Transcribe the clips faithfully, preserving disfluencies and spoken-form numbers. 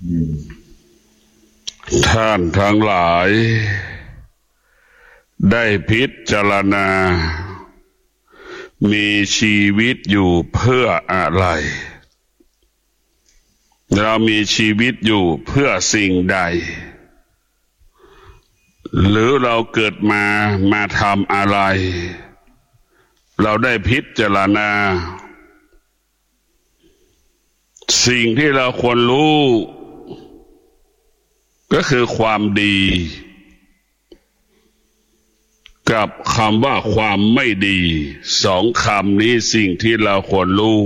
ท่านทั้งหลายได้พิจารณามีชีวิตอยู่เพื่ออะไรเรามีชีวิตอยู่เพื่อสิ่งใดหรือเราเกิดมามาทำอะไรเราได้พิจารณาสิ่งที่เราควรรู้ก็คือความดีกับคำว่าความไม่ดีสองคำนี้สิ่งที่เราควรรู้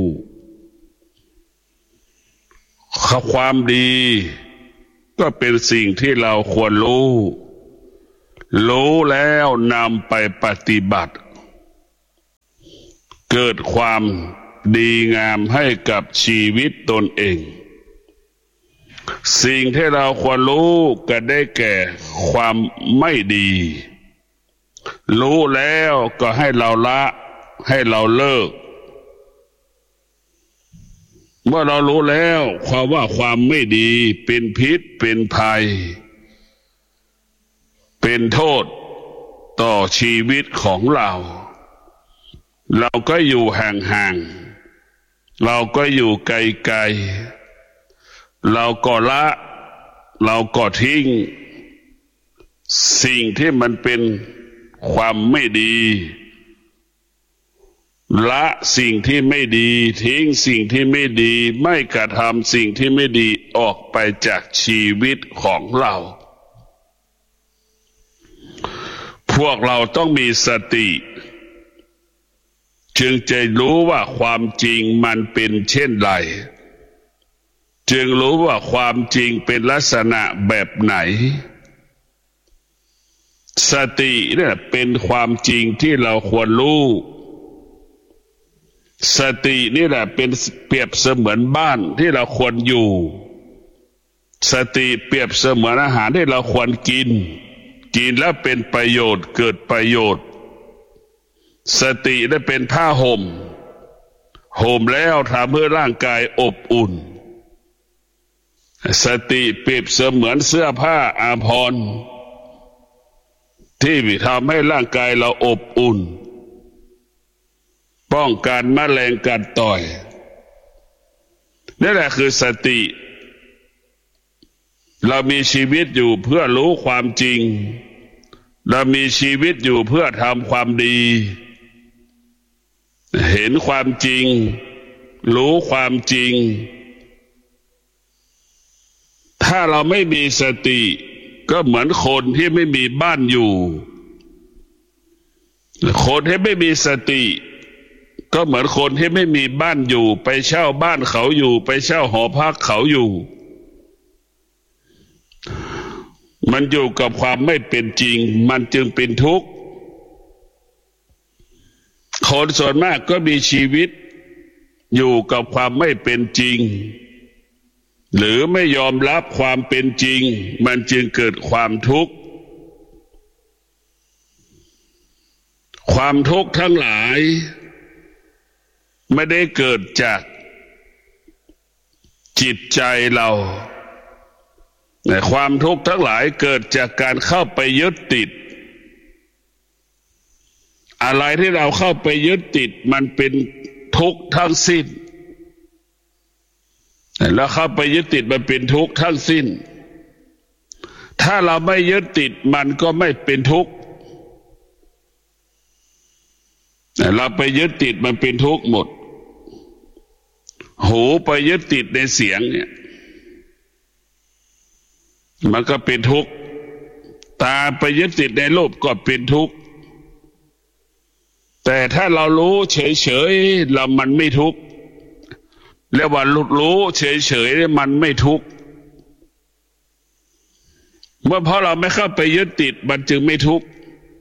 ความดีก็เป็นสิ่งที่เราควรรู้รู้แล้วนำไปปฏิบัติเกิดความดีงามให้กับชีวิตตนเองสิ่งที่เราควรรู้ก็ได้แก่ความไม่ดีรู้แล้วก็ให้เราละให้เราเลิกเมื่อเรารู้แล้วความว่าความไม่ดีเป็นพิษเป็นภัยเป็นโทษต่อชีวิตของเราเราก็อยู่ห่างๆเราก็อยู่ไกลๆเราก็ละเราก็ทิ้งสิ่งที่มันเป็นความไม่ดีละสิ่งที่ไม่ดีทิ้งสิ่งที่ไม่ดีไม่กระทำสิ่งที่ไม่ดีออกไปจากชีวิตของเราพวกเราต้องมีสติจึงจะรู้ว่าความจริงมันเป็นเช่นไรจึงรู้ว่าความจริงเป็นลักษณะแบบไหนสติเนี่ยเป็นความจริงที่เราควรรู้สตินี่แหละเป็นเปรียบเสมือนบ้านที่เราควรอยู่สติเปรียบเสมือนอาหารที่เราควรกินกินแล้วเป็นประโยชน์เกิดประโยชน์สติได้เป็นผ้าห่มห่มแล้วทำให้ร่างกายอบอุ่นสติเปรียบเสมือนเสื้อผ้าอาภรณ์ที่ทำให้ร่างกายเราอบอุ่นป้องกันแมลงกัดต่อยนี่แหละคือสติเรามีชีวิตอยู่เพื่อรู้ความจริงเรามีชีวิตอยู่เพื่อทำความดีเห็นความจริงรู้ความจริงถ้าเราไม่มีสติก็เหมือนคนที่ไม่มีบ้านอยู่คนที่ไม่มีสติก็เหมือนคนที่ไม่มีบ้านอยู่ไปเช่าบ้านเขาอยู่ไปเช่าหอพักเขาอยู่มันอยู่กับความไม่เป็นจริงมันจึงเป็นทุกข์คนส่วนมากก็มีชีวิตอยู่กับความไม่เป็นจริงหรือไม่ยอมรับความเป็นจริงมันจึงเกิดความทุกข์ความทุกข์ทั้งหลายไม่ได้เกิดจากจิตใจเราแต่ความทุกข์ทั้งหลายเกิดจากการเข้าไปยึดติดอะไรที่เราเข้าไปยึดติดมันเป็นทุกข์ทั้งสิ้นแล้วเข้าไปยึดติดมันเป็นทุกข์ทั้งสิ้นถ้าเราไม่ยึดติดมันก็ไม่เป็นทุกข์เราไปยึดติดมันเป็นทุกข์หมดหูไปยึดติดในเสียงเนี่ยมันก็เป็นทุกข์ตาไปยึดติดในรูปก็เป็นทุกข์แต่ถ้าเรารู้เฉยๆเรามันไม่ทุกข์เรียกว่ารู้เฉยๆมันไม่ทุกข์เมื่อเพราะเราไม่เข้าไปยึดติดมันจึงไม่ทุกข์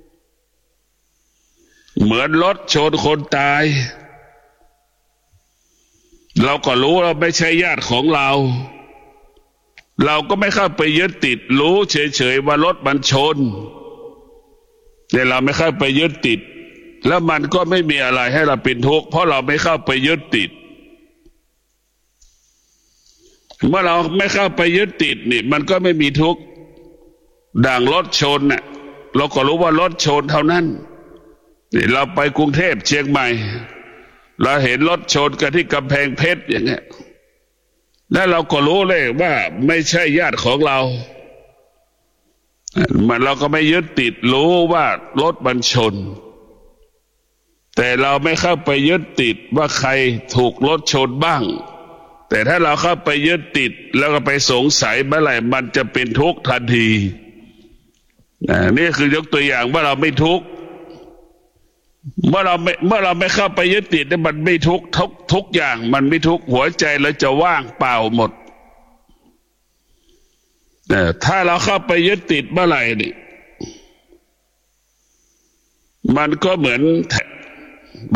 เหมือนรถชนคนตายเราก็รู้เราไม่ใช่ญาติของเราเราก็ไม่เข้าไปยึดติดรู้เฉยๆว่ารถมันชนแต่เราไม่เข้าไปยึดติดแล้วมันก็ไม่มีอะไรให้เราเป็นทุกข์เพราะเราไม่เข้าไปยึดติดเมื่อเราไม่เข้าไปยึดติดนี่มันก็ไม่มีทุกข์ด่างรถชนน่ะเราก็รู้ว่ารถชนเท่านั้นนี่เราไปกรุงเทพเชียงใหม่เราเห็นรถชนกันที่กำแพงเพชรอย่างเงี้ยแล้วเราก็รู้เลยว่าไม่ใช่ญาติของเรามันเราก็ไม่ยึดติดรู้ว่ารถมันชนแต่เราไม่เข้าไปยึดติดว่าใครถูกรถชนบ้างแต่ถ้าเราเข้าไปยึดติดแล้วก็ไปสงสัยเมื่อไหร่มันจะเป็นทุกข์ทันทีนี่คือยกตัวอย่างว่าเราไม่ทุกข์เมื่อเราไม่เมื่อเราไม่เข้าไปยึดติดเนี่ยมันไม่ทุกข์ทุกทุกอย่างมันไม่ทุกข์หัวใจเราจะว่างเปล่าหมดแต่ถ้าเราเข้าไปยึดติดเมื่อไหร่นี่มันก็เหมือน